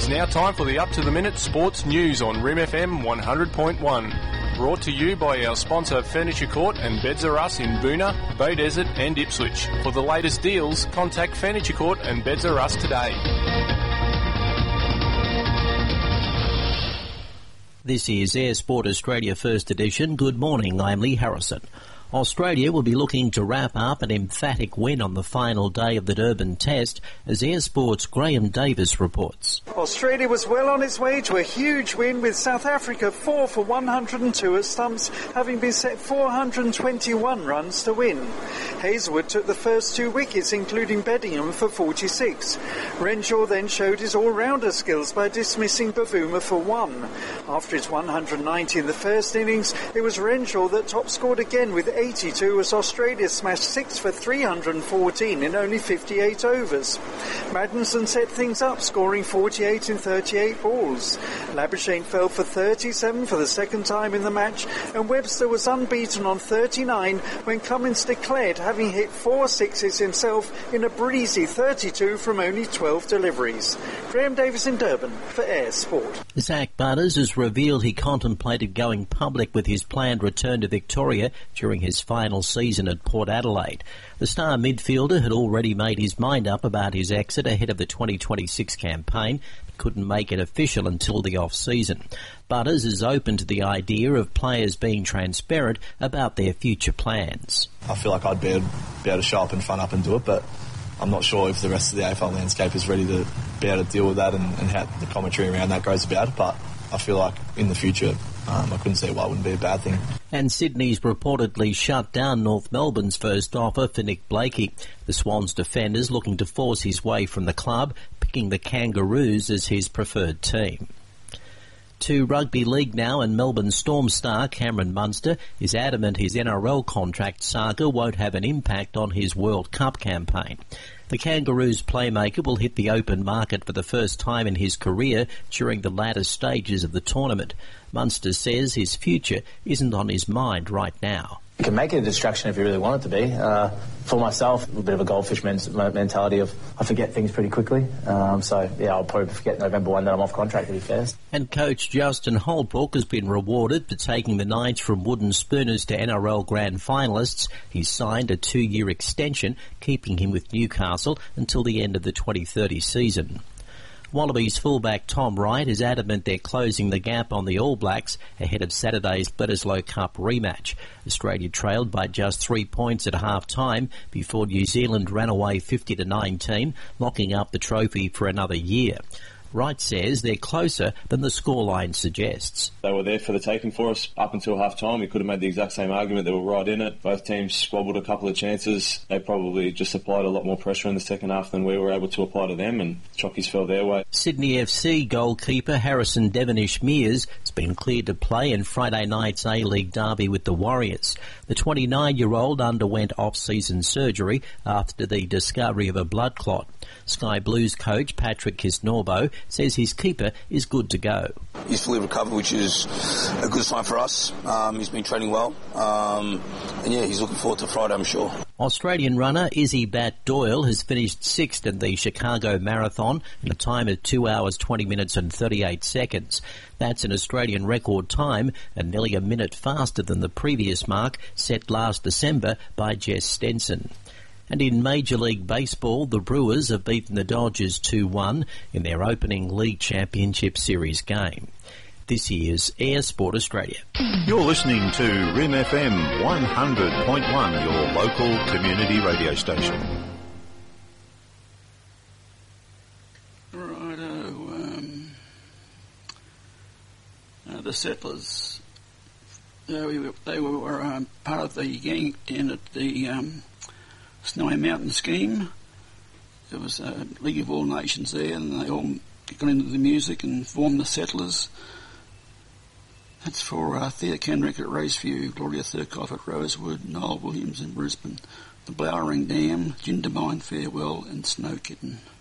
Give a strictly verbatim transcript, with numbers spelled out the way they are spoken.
It's now time for the up-to-the-minute sports news on R I M F M one hundred point one. Brought to you by our sponsor Furniture Court and Beds R Us in Boonah, Bay Desert and Ipswich. For the latest deals, contact Furniture Court and Beds R Us today. This is Air Sport Australia First Edition. Good morning, I'm Lee Harrison. Australia will be looking to wrap up an emphatic win on the final day of the Durban Test, as Air Sport's Graham Davis reports. Australia was well on its way to a huge win, with South Africa four for one hundred two at stumps, having been set four hundred twenty-one runs to win. Hazelwood took the first two wickets, including Beddingham for forty-six. Renshaw then showed his all-rounder skills by dismissing Bavuma for one. After his one hundred ninety in the first innings, it was Renshaw that top-scored again with eighty-two, as Australia smashed six for three hundred fourteen in only fifty-eight overs. Maddinson set things up, scoring forty-eight in thirty-eight balls. Labuschagne fell for thirty-seven for the second time in the match, and Webster was unbeaten on thirty-nine when Cummins declared, having hit four sixes himself in a breezy thirty-two from only twelve deliveries. Graham Davis in Durban for Air Sport. Zach Butters has revealed he contemplated going public with his planned return to Victoria during his final season at Port Adelaide. The star midfielder had already made his mind up about his exit ahead of the twenty twenty-six campaign, but couldn't make it official until the off-season. Butters is open to the idea of players being transparent about their future plans. I feel like I'd be able, be able to show up and fun up and do it, but I'm not sure if the rest of the A F L landscape is ready to be able to deal with that and, and how the commentary around that goes about it, but I feel like in the future um, I couldn't see why it wouldn't be a bad thing. And Sydney's reportedly shut down North Melbourne's first offer for Nick Blakey. The Swans defender's looking to force his way from the club, picking the Kangaroos as his preferred team. To rugby league now, and Melbourne Storm star Cameron Munster is adamant his N R L contract saga won't have an impact on his World Cup campaign. The Kangaroos playmaker will hit the open market for the first time in his career during the latter stages of the tournament. Munster says his future isn't on his mind right now. You can make it a distraction if you really want it to be. Uh, for myself, a bit of a goldfish men- mentality of I forget things pretty quickly. Um, so, yeah, I'll probably forget November first that I'm off contract to be fair. And coach Justin Holbrook has been rewarded for taking the Knights from wooden spooners to N R L grand finalists. He's signed a two-year extension, keeping him with Newcastle until the end of the twenty thirty season. Wallabies fullback Tom Wright is adamant they're closing the gap on the All Blacks ahead of Saturday's Bledisloe Cup rematch. Australia trailed by just three points at half-time before New Zealand ran away fifty to nineteen, locking up the trophy for another year. Wright says they're closer than the scoreline suggests. They were there for the taking for us up until half-time. We could have made the exact same argument. They were right in it. Both teams squabbled a couple of chances. They probably just applied a lot more pressure in the second half than we were able to apply to them, and Chockies fell their way. Sydney F C goalkeeper Harrison Devonish-Mears has been cleared to play in Friday night's A-League derby with the Warriors. The twenty-nine-year-old underwent off-season surgery after the discovery of a blood clot. Sky Blues coach Patrick Kisnorbo says his keeper is good to go. He's fully recovered, which is a good sign for us. Um, he's been training well. Um, and yeah, he's looking forward to Friday, I'm sure. Australian runner Izzy Bat Doyle has finished sixth in the Chicago Marathon in a time of two hours, twenty minutes and thirty-eight seconds. That's an Australian record time and nearly a minute faster than the previous mark set last December by Jess Stenson. And in Major League Baseball, the Brewers have beaten the Dodgers two one in their opening League Championship Series game. This is Air Sport Australia. You're listening to R I M F M one hundred point one, your local community radio station. Righto, um, uh, the Settlers, they were, they were um, part of the gang in at the um, Snowy Mountain scheme. There was a League of All Nations there, and they all got into the music and formed the Settlers. That's for uh, Thea Kendrick at Raceview, Gloria Thurkoff at Rosewood, Noel Williams in Brisbane, the Blowering Dam, Jindabyne Farewell, and Snow Kitten.